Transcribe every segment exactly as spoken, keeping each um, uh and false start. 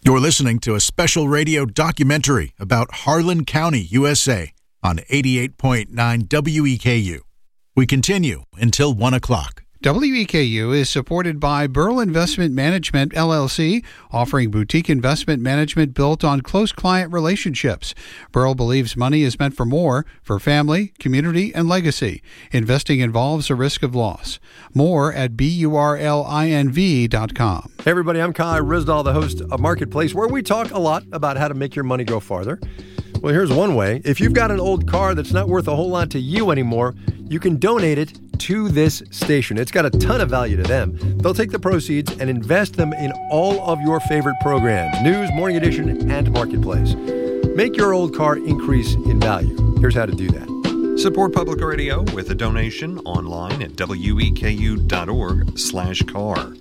You're listening to a special radio documentary about Harlan County, U S A on eighty-eight point nine W E K U. We continue until one o'clock. W E K U is supported by Burl Investment Management, L L C, offering boutique investment management built on close client relationships. Burl believes money is meant for more, for family, community, and legacy. Investing involves a risk of loss. More at burlinv dot com. Hey everybody, I'm Kai Rizdal, the host of Marketplace, where we talk a lot about how to make your money go farther. Well, here's one way. If you've got an old car that's not worth a whole lot to you anymore, you can donate it to this station. It's got a ton of value to them. They'll take the proceeds and invest them in all of your favorite programs, News, Morning Edition, and Marketplace. Make your old car increase in value. Here's how to do that. Support public radio with a donation online at weku.org slash car.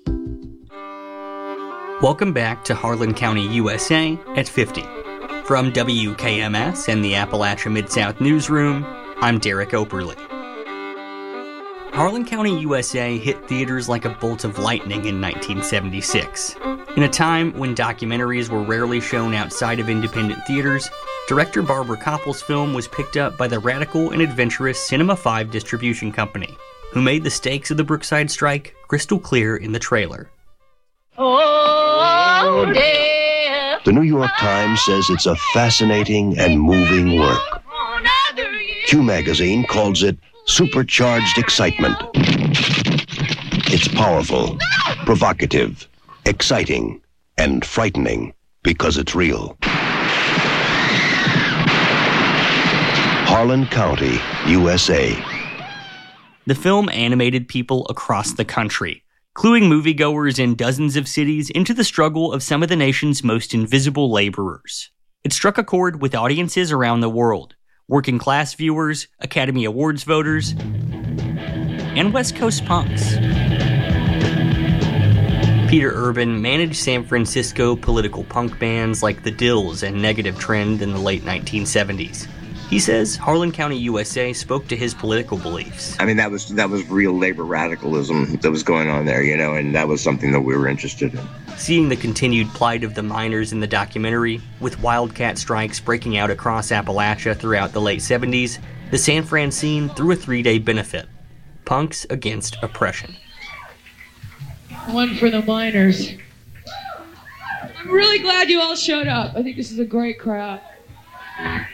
Welcome back to Harlan County, U S A at fifty. From W K M S and the Appalachia Mid-South Newsroom, I'm Derek Operly. Harlan County, U S A hit theaters like a bolt of lightning in nineteen seventy-six. In a time when documentaries were rarely shown outside of independent theaters, director Barbara Koppel's film was picked up by the radical and adventurous Cinema five Distribution Company, who made the stakes of the Brookside strike crystal clear in the trailer. Oh, dear. The New York Times says it's a fascinating and moving work. Q Magazine calls it supercharged excitement. It's powerful, provocative, exciting, and frightening because it's real. Harlan County, U S A. The film animated people across the country, cluing moviegoers in dozens of cities into the struggle of some of the nation's most invisible laborers. It struck a chord with audiences around the world, working-class viewers, Academy Awards voters, and West Coast punks. Peter Urban managed San Francisco political punk bands like The Dills and Negative Trend in the late nineteen seventies. He says Harlan County, U S A spoke to his political beliefs. I mean, that was that was real labor radicalism that was going on there, you know, and that was something that we were interested in. Seeing the continued plight of the miners in the documentary, with wildcat strikes breaking out across Appalachia throughout the late seventies, the San Fran scene threw a three-day benefit. Punks Against Oppression. One for the miners. I'm really glad you all showed up. I think this is a great crowd.